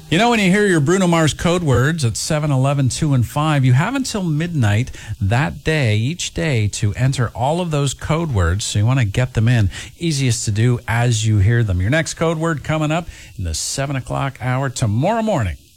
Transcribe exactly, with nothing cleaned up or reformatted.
You know, when you hear your Bruno Mars code words at seven, eleven, two, and five, you have until midnight that day, each day, to enter all of those code words. So you want to get them in. Easiest to do as you hear them. Your next code word coming up in the seven o'clock hour tomorrow morning.